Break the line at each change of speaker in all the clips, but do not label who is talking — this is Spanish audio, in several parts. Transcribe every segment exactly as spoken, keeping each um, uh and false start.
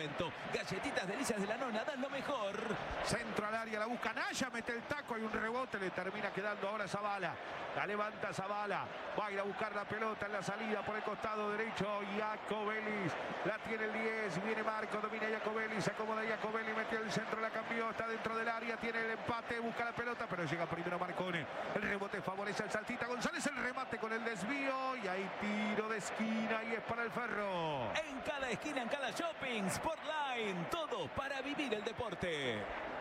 momento. Galletitas delicias de la nona, dan lo mejor.
Centro al área, la busca Naya, mete el taco, hay un rebote, le termina quedando ahora Zavala. La levanta Zavala, va a ir a buscar la pelota en la salida por el costado derecho. Iacobelis, la tiene el diez, viene Marco, domina Iacobelis, se acomoda Iacobelis, metió el centro, la cambió, está dentro del área, tiene el empate, busca la pelota, pero llega primero Marcone. El rebote favorece al Saltita González, el remate con el desvío y hay tiro de esquina y es para el Ferro.
En cada esquina, en cada shopping, Sportline, todo para vivir el deporte.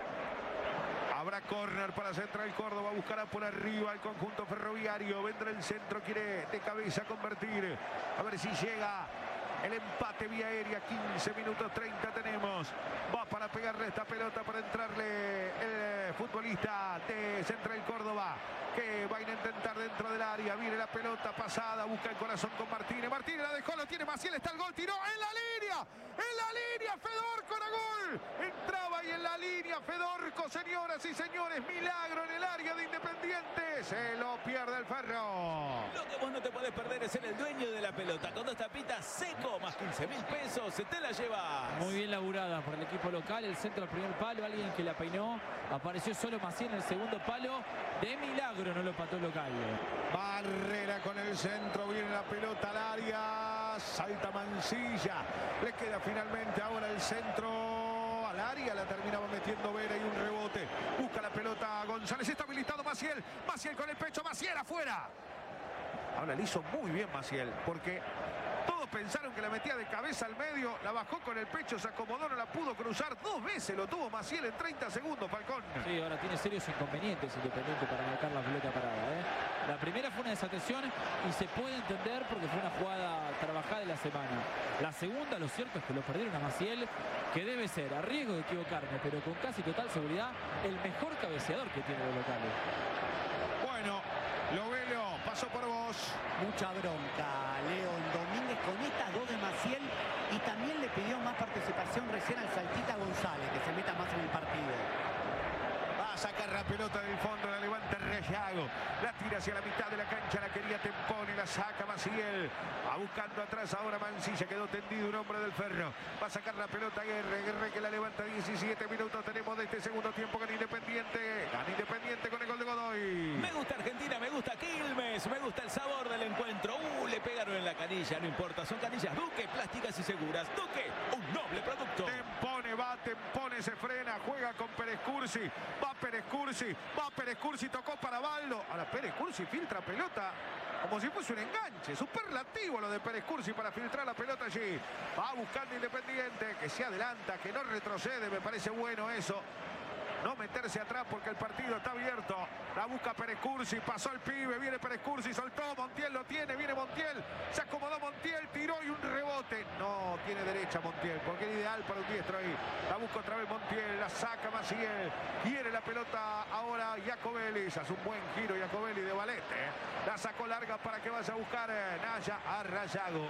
Habrá córner para Central Córdoba, buscará por arriba el conjunto ferroviario, vendrá el centro, quiere de cabeza convertir, a ver si llega el empate vía aérea. Quince minutos treinta tenemos, va para pegarle esta pelota, para entrarle el futbolista de Central Córdoba, que va a intentar dentro del área, viene la pelota pasada, busca el corazón con Martínez, Martínez la dejó, lo tiene Maciel, está el gol, tiró en la línea, en la línea, Fedorco, era gol, entraba y en la línea Fedorco, señoras y señores, milagro en el área de Independiente, se lo pierde el Ferro.
Lo que vos no te podés perder es ser el dueño de la pelota, con dos tapitas seco, más quince mil pesos, se te la llevas.
Muy bien laburada por el equipo local, el centro al primer palo, alguien que la peinó, apareció solo Maciel en el segundo palo, de milagro no lo pató el local.
Barrera con el centro, viene la pelota al área, salta Mancilla, le queda finalmente ahora el centro al área, la terminaba metiendo Vera y un rebote, busca la pelota González, está habilitado Maciel, Maciel con el pecho, Maciel afuera. Ahora le hizo muy bien Maciel, porque todos pensaron que la metía de cabeza al medio, la bajó con el pecho, se acomodó, no la pudo cruzar, dos veces lo tuvo Maciel en treinta segundos, Falcón.
Sí, ahora tiene serios inconvenientes Independiente para marcar la pelota parada, ¿eh? La primera fue una desatención y se puede entender porque fue una jugada trabajada de la semana. La segunda, lo cierto es que lo perdieron a Maciel, que debe ser, a riesgo de equivocarme, pero con casi total seguridad, el mejor cabeceador que tiene los locales.
Bueno, Lovelo, paso por vos.
Mucha bronca, León Domínguez con estas dos de Maciel y también le pidió más participación recién al Saltita González, que se meta más en el partido.
Va a sacar la pelota del fondo, la levanta Rayago, la tira hacia la mitad de la cancha, la quería Tempone, la saca Maciel, va buscando atrás ahora Mancilla, quedó tendido un hombre del Ferro, va a sacar la pelota Guerre, Guerre que la levanta, diecisiete minutos tenemos de este segundo tiempo con Independiente, gana Independiente con el gol de Godoy.
Me gusta Argentina, me gusta Quilmes, me gusta el sabor del encuentro. Uh, le pegaron en la canilla, no importa, son canillas Duque, plásticas y seguras. Duque, un noble producto.
Tempone, va, Tempone, se frena, juega con Pérez Cursi, va Pérez Cursi, va Pérez Cursi, tocó para Baldo. Ahora Pérez Cursi filtra pelota como si fuese un enganche, superlativo lo de Pérez Cursi para filtrar la pelota allí. Va buscando Independiente, que se adelanta, que no retrocede, me parece bueno eso. No meterse atrás porque el partido está abierto. La busca Pérez Cursi, pasó el pibe, viene Pérez Cursi, soltó, Montiel lo tiene, viene Montiel, se acomodó Montiel, tiró y un rebote. No tiene derecha Montiel, porque es ideal para un diestro ahí. La busca otra vez Montiel, la saca Maciel, quiere la pelota ahora Iacobelis, hace un buen giro Iacobelis de Valete. La sacó larga para que vaya a buscar eh, Naya a Rayago.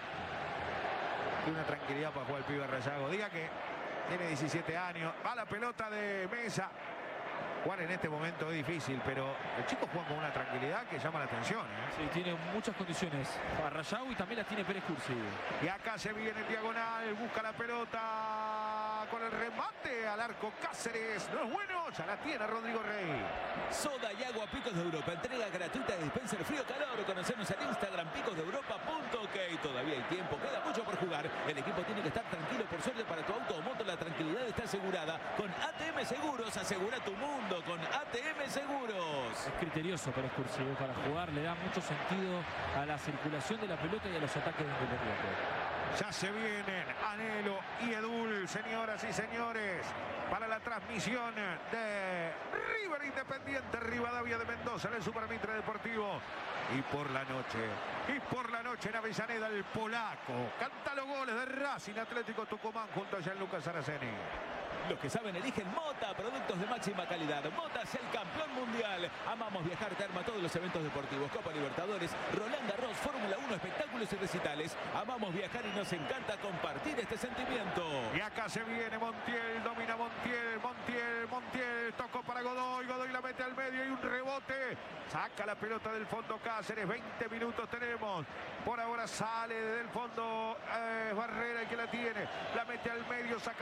Y una tranquilidad para jugar el pibe a Rayago. Diga que tiene diecisiete años, va la pelota de Mesa. Jugar en este momento es difícil, pero el chico juega con una tranquilidad que llama la atención, ¿eh?
Sí, tiene muchas condiciones para Rayago y también las tiene Pérez Cursi.
Y acá se viene en diagonal, busca la pelota con el remate al arco Cáceres. No es bueno, ya la tiene Rodrigo Rey.
Soda y agua Picos de Europa, entrega gratuita de dispenser frío-calor. Conocernos en Instagram, picos de europa punto ok. Todavía hay tiempo, queda mucho por jugar. El equipo tiene que estar tranquilo, por suerte para tu auto o moto la tranquilidad está asegurada. Con A T M Seguros, asegura tu mundo con A T M Seguros.
Es criterioso Pérez Cursi para jugar, le da mucho sentido a la circulación de la pelota y a los ataques de Independiente.
Ya se vienen Anhelo y Edul, señoras y señores, para la transmisión de River Independiente, Rivadavia de Mendoza en el Supermitre Deportivo. Y por la noche, y por la noche en Avellaneda, el polaco canta los goles de Racing Atlético Tucumán junto a Gianluca Saraceni.
Los que saben eligen Mota, productos de máxima calidad. Mota es el campeón mundial. Amamos viajar, te arma todos los eventos deportivos. Copa Libertadores, Roland Garros, Fórmula uno, espectáculos y recitales. Amamos viajar y nos encanta compartir este sentimiento.
Y acá se viene Montiel, domina Montiel, Montiel, Montiel, tocó para Godoy, Godoy la mete al medio y un rebote. Saca la pelota del fondo Cáceres, veinte minutos tenemos. Por ahora sale del fondo eh, Barrera el que la tiene, la mete al medio, saca